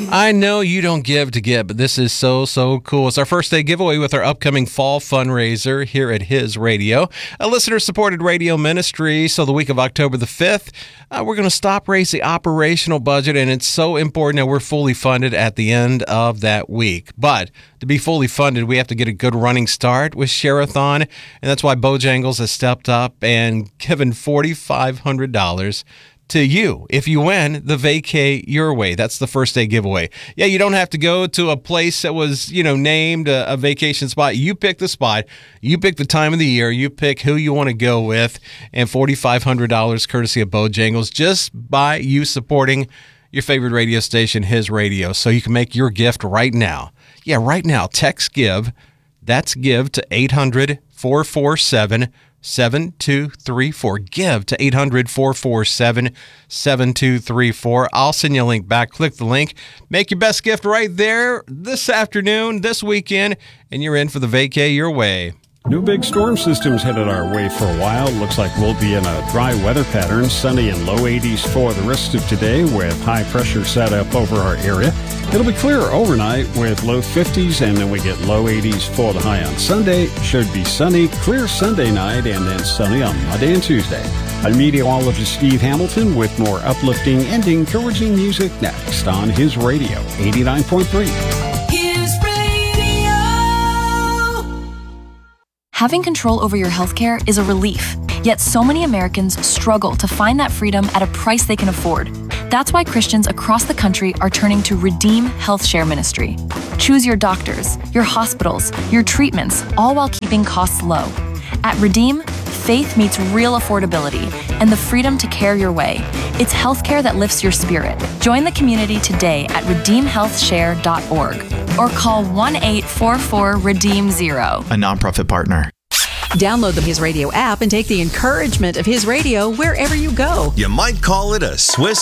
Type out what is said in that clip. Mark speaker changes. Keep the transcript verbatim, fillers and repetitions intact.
Speaker 1: I know you don't give to get, but this is so, so cool. It's our first day giveaway with our upcoming fall fundraiser here at His Radio, a listener-supported radio ministry. So the week of October the fifth, uh, we're going to stop raise the operational budget, and it's so important that we're fully funded at the end of that week. But to be fully funded, we have to get a good running start with Share-a-thon, and that's why Bojangles has stepped up and given four thousand five hundred dollars to you if you win the Vacay Your Way. That's the first day giveaway. Yeah, you don't have to go to a place that was, you know, named a, a vacation spot. You pick the spot. You pick the time of the year. You pick who you want to go with. And four thousand five hundred dollars courtesy of Bojangles just by you supporting your favorite radio station, His Radio. So you can make your gift right now. Yeah, right now. Text GIVE. That's GIVE to eight hundred, four four seven, seven two three four. Give to eight hundred, four four seven, seven two three four. I'll send you a link back. Click the link. Make your best gift right there this afternoon, this weekend, and you're in for the Vacay Your Way.
Speaker 2: New big storm systems headed our way for a while. Looks like we'll be in a dry weather pattern. Sunny and low eighties for the rest of today with high pressure set up over our area. It'll be clear overnight with low fifties, and then we get low eighties for the high on Sunday. Should be sunny, clear Sunday night, and then sunny on Monday and Tuesday. I'm meteorologist Steve Hamilton with more uplifting and encouraging music next on His Radio, eighty-nine point three.
Speaker 3: Having control over your healthcare is a relief, yet so many Americans struggle to find that freedom at a price they can afford. That's why Christians across the country are turning to Redeem Health Share Ministry. Choose your doctors, your hospitals, your treatments, all while keeping costs low. At Redeem, faith meets real affordability and the freedom to care your way. It's healthcare that lifts your spirit. Join the community today at redeem health share dot org or call one eight four four redeem zero.
Speaker 4: A nonprofit partner.
Speaker 5: Download the His Radio app and take the encouragement of His Radio wherever you go.
Speaker 6: You might call it a Swiss